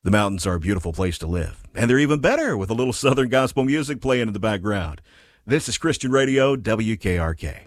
The mountains are a beautiful place to live, and they're even better with a little Southern gospel music playing in the background. This is Christian Radio, WKRK.